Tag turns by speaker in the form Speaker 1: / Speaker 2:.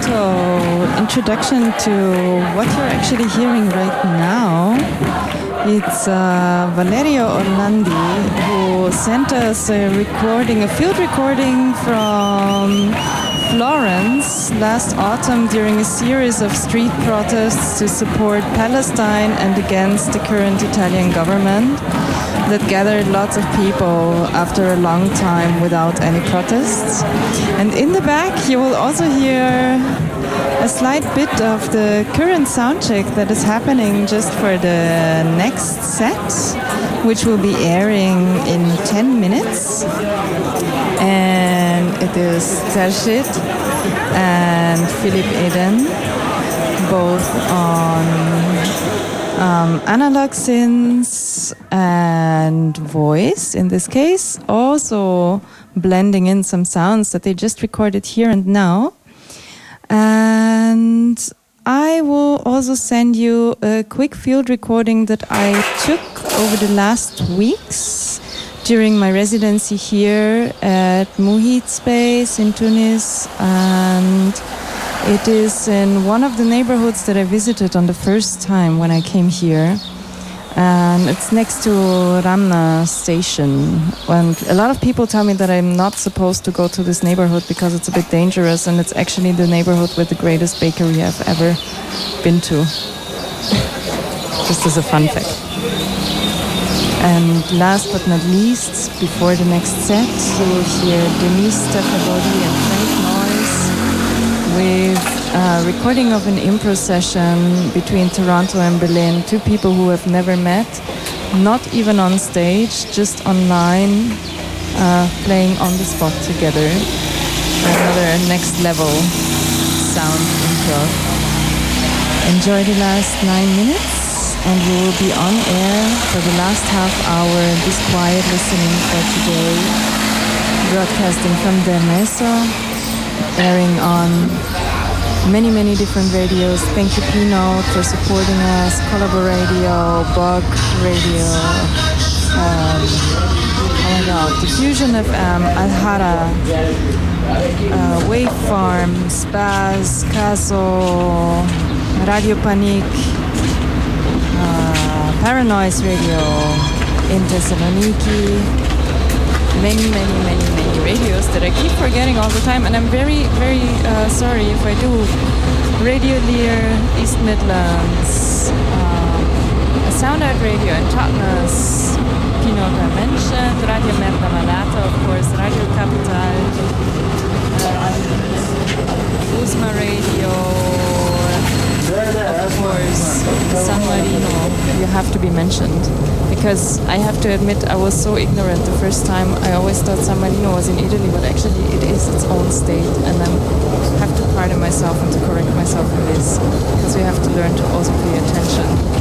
Speaker 1: little introduction to what you're actually hearing right now. It's Valerio Orlandi who sent us a field recording from Florence last autumn during a series of street protests to support Palestine and against the current Italian government that gathered lots of people after a long time without any protests. And in the back you will also hear a slight bit of the current sound check that is happening just for the next set, which will be airing in 10 minutes. And it is Tershit and Philip Eden, both on analog synths and voice in this case, also blending in some sounds that they just recorded here and now. And I will also send you a quick field recording that I took over the last weeks during my residency here at Muhit Space in Tunis, and it is in one of the neighborhoods that I visited on the first time when I came here. And it's next to Ramna station. And a lot of people tell me that I'm not supposed to go to this neighborhood because it's a bit dangerous, and it's actually the neighborhood with the greatest bakery I've ever been to. Just as a fun fact. And last but not least, before the next set, you will hear Denise Stefabodi and Frank Noyes with a recording of an improv session between Toronto and Berlin. Two people who have never met, not even on stage, just online, playing on the spot together. Another next level sound improv. Enjoy the last 9 minutes, and we will be on air for the last half hour. This quiet listening for today, broadcasting from Der Mesa, airing on many different radios. Thank you, Pino, for supporting us. Collabo Radio, Bug Radio, oh my god, Diffusion FM, Alhara, Wave Farm, Spaz, Caso, Radio Panic, Paranoise Radio in Thessaloniki. Many radios that I keep forgetting all the time, and I'm very sorry if I do. Radio Lear, East Midlands, a Sound Out Radio in Totnes, Pinot mentioned, Radio Merda Malata, of course, Radio Capital, Uzma Radio, of course, San Marino, you have to be mentioned. Because I have to admit, I was so ignorant the first time. I always thought San Marino was in Italy, but actually it is its own state. And then I have to pardon myself and to correct myself in this, because we have to learn to also pay attention.